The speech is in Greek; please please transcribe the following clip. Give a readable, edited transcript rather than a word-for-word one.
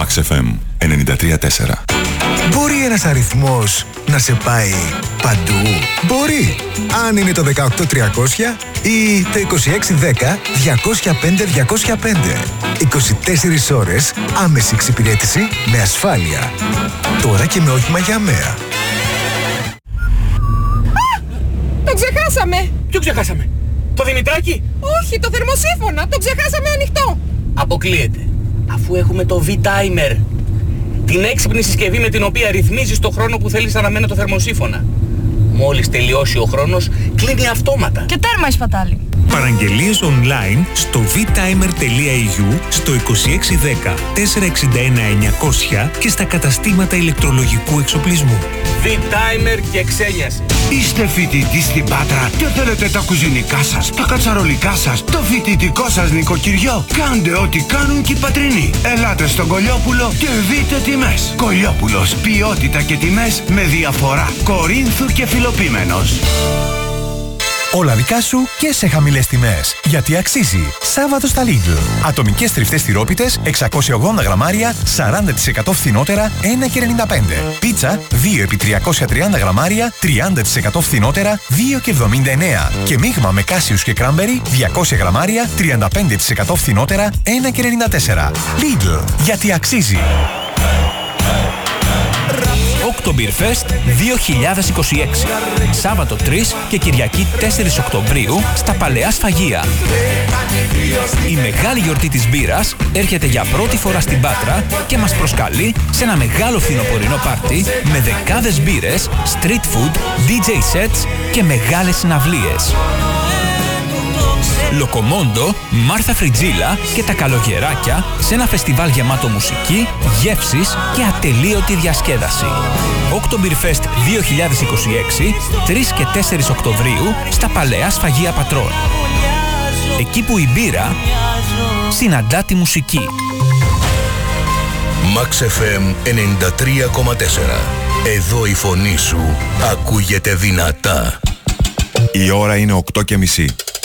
Max FM 93.4. Μπορεί ένας αριθμός να σε πάει παντού? Μπορεί. Αν είναι το 18300 ή το 2610-205-205. 24 ώρες άμεση εξυπηρέτηση με ασφάλεια. Τώρα και με όχημα για ΑΜΕΑ. Το ξεχάσαμε! Ποιο ξεχάσαμε? Το Δημητράκι? Όχι, το θερμοσύφωνα! Το ξεχάσαμε ανοιχτό! Αποκλείεται. Αφού έχουμε το V-Timer. Την έξυπνη συσκευή με την οποία ρυθμίζεις το χρόνο που θέλεις να αναμένει το θερμοσύφωνα. Μόλις τελειώσει ο χρόνος, κλείνει αυτόματα. Και τέρμα η σπατάλη. Παραγγελίες online στο vtimer.eu, στο 2610 461 900 και στα καταστήματα ηλεκτρολογικού εξοπλισμού. V-Timer και ξένιαση. Είστε φοιτητή στην Πάτρα και θέλετε τα κουζινικά σας, τα κατσαρολικά σας, το φοιτητικό σας νοικοκυριό? Κάντε ό,τι κάνουν και οι πατρινοί. Ελάτε στον Κολιόπουλο και δείτε τιμές. Κολιόπουλος, ποιότητα και τιμές με διαφορά. Κορίνθου και Φιλοπίμενος. Όλα δικά σου και σε χαμηλές τιμές. Γιατί αξίζει. Σάββατο στα Lidl. Ατομικές τριφτές τυρόπιτες 680 γραμμάρια 40% φθηνότερα 1,95. Πίτσα 2 επί 330 γραμμάρια 30% φθηνότερα 2,79. Και μείγμα με κάσιους και κράμπερι 200 γραμμάρια 35% φθηνότερα 1,94. Lidl. Γιατί αξίζει. Oktoberfest 2026. Σάββατο 3 και Κυριακή 4 Οκτωβρίου στα Παλαιά Σφαγεία. Η μεγάλη γιορτή της μπύρας έρχεται για πρώτη φορά στην Πάτρα και μας προσκαλεί σε ένα μεγάλο φθινοπορεινό πάρτι με δεκάδες μπύρες, street food, DJ sets και μεγάλες συναυλίες. Λοκομόντο, Μάρθα Φριτζίλα και τα καλογεράκια σε ένα φεστιβάλ γεμάτο μουσική, γεύσεις και ατελείωτη διασκέδαση. Oktoberfest 2026, 3 και 4 Οκτωβρίου στα Παλαιά Σφαγεία Πατρών. Εκεί που η μπύρα συναντά τη μουσική. Max FM 93,4. Εδώ η φωνή σου ακούγεται δυνατά. Η ώρα είναι 8:30.